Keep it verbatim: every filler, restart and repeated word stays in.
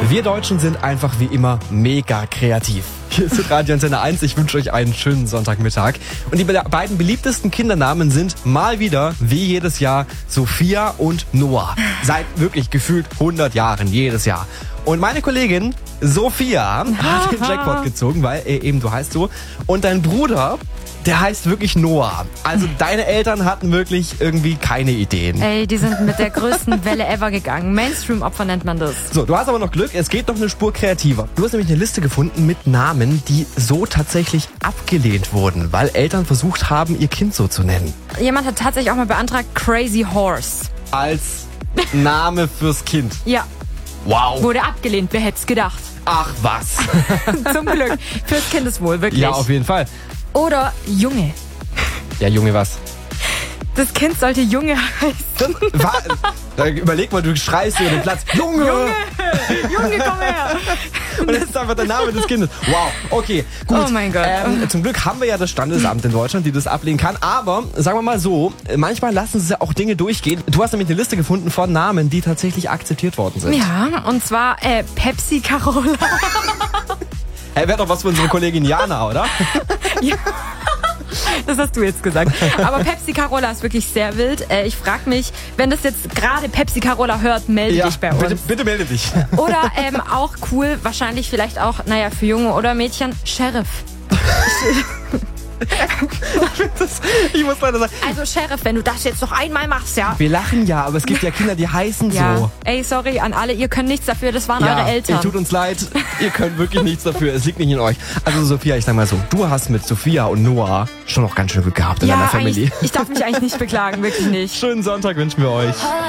Wir Deutschen sind einfach wie immer mega kreativ. Hier ist Radio Antenne eins. Ich wünsche euch einen schönen Sonntagmittag. Und die be- beiden beliebtesten Kindernamen sind mal wieder, wie jedes Jahr, Sophia und Noah. Seit wirklich gefühlt hundert Jahren, jedes Jahr. Und meine Kollegin Sophia hat den Jackpot gezogen, weil äh, eben du heißt so. Und dein Bruder, der heißt wirklich Noah. Also deine Eltern hatten wirklich irgendwie keine Ideen. Ey, die sind mit der größten Welle ever gegangen. Mainstream-Opfer nennt man das. So, du hast aber noch Glück, es geht noch eine Spur kreativer. Du hast nämlich eine Liste gefunden mit Namen, die so tatsächlich abgelehnt wurden, weil Eltern versucht haben, ihr Kind so zu nennen. Jemand hat tatsächlich auch mal beantragt Crazy Horse. Als Name fürs Kind. Ja, Wow. wurde abgelehnt. Wer hätte es gedacht? Ach was. Zum Glück. Fürs Kindeswohl, wirklich. Ja, auf jeden Fall. Oder Junge. Ja, Junge, was? Das Kind sollte Junge heißen. Was? Da überleg mal, du schreist über den Platz. Junge! Junge! Junge, komm her! Und das ist einfach der Name des Kindes. Wow, okay, gut. Oh mein Gott. Ähm, zum Glück haben wir ja das Standesamt in Deutschland, die das ablehnen kann. Aber, sagen wir mal so, manchmal lassen sie auch Dinge durchgehen. Du hast nämlich eine Liste gefunden von Namen, die tatsächlich akzeptiert worden sind. Ja, und zwar äh, Pepsi Carola. Hey, wäre doch was für unsere Kollegin Jana, oder? Ja. Das hast du jetzt gesagt. Aber Pepsi Carola ist wirklich sehr wild. Äh, ich frage mich, wenn das jetzt gerade Pepsi Carola hört, melde dich bei uns. bitte, bitte melde dich. Oder ähm, auch cool, wahrscheinlich vielleicht auch, naja, für Junge oder Mädchen, Sheriff. Das, ich muss leider sagen, Also Sheriff, wenn du das jetzt noch einmal machst, ja. wir lachen ja, aber es gibt ja Kinder, die heißen Ja. so. Ey, sorry an alle, ihr könnt nichts dafür, das waren eure Ja, Eltern. es tut uns leid, ihr könnt wirklich nichts dafür, es liegt nicht in euch. Also Sophia, ich sag mal so, du hast mit Sophia und Noah schon noch ganz schön Glück gehabt in ja, deiner Family. eigentlich- ich darf mich eigentlich nicht beklagen, wirklich nicht. Schönen Sonntag wünschen wir euch.